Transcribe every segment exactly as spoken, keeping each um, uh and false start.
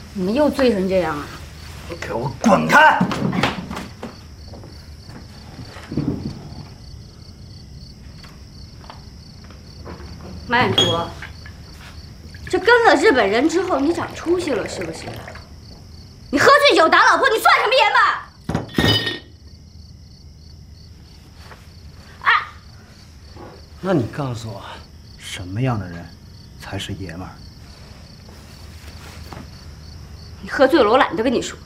你们又醉成这样啊！ 给我滚开！ 马远图，这跟了日本人之后，你长出息了是不是？你喝醉酒打老婆，你算什么爷们儿？啊！ 那你告诉我，什么样的人才是爷们儿？ 你喝醉了，我懒得跟你说。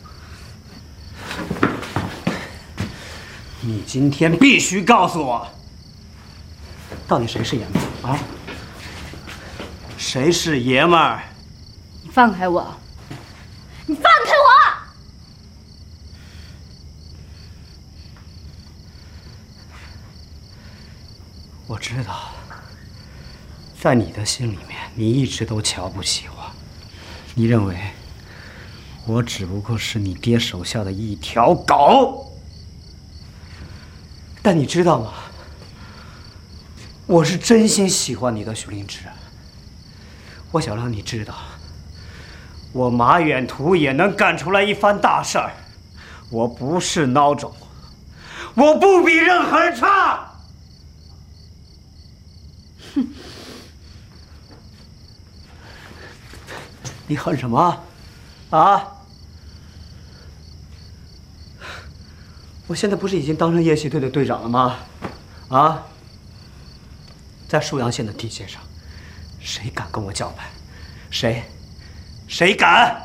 你今天必须告诉我，到底谁是爷们儿啊？谁是爷们儿？ 你放开我！你放开我！ 我知道，在你的心里面，你一直都瞧不起我，你认为我只不过是你爹手下的一条狗。但你知道吗？我是真心喜欢你的，徐灵芝。我想让你知道，我马远图也能干出来一番大事儿。我不是孬种，我不比任何人差。哼！你恨什么？啊？我现在不是已经当上夜袭队的队长了吗？啊？在沭阳县的地界上，谁敢跟我叫板？谁？谁敢？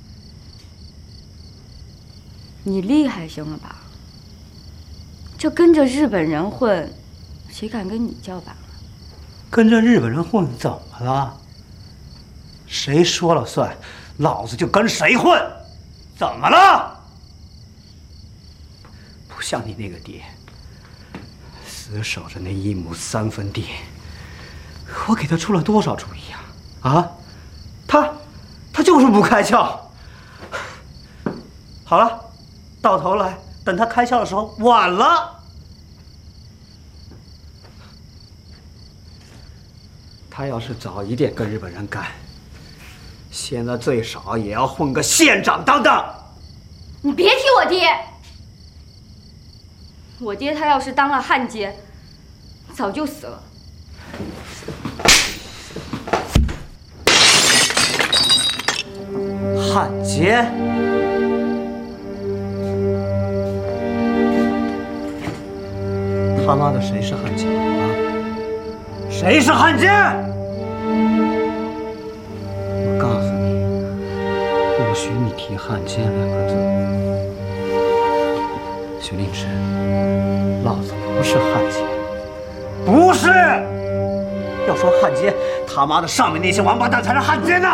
你厉害行了吧？这跟着日本人混，谁敢跟你叫板啊？ 跟着日本人混怎么了？谁说了算，老子就跟谁混，怎么了？不像你那个爹，死守着那一亩三分地，我给他出了多少主意啊！啊，他他就是不开窍。好了，到头来等他开窍的时候晚了。他要是早一点跟日本人干，现在最少也要混个县长当当。 你别提我爹，我爹他要是当了汉奸，早就死了。 汉奸？他妈的，谁是汉奸啊？谁是汉奸？我告诉你，不许你提汉奸两个字。徐灵芝，老子不是汉奸，不是。要说汉奸，他妈的上面那些王八蛋才是汉奸呢！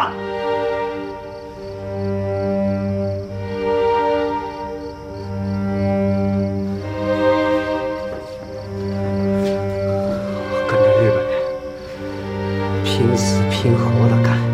我跟着日本人拼死拼活的干。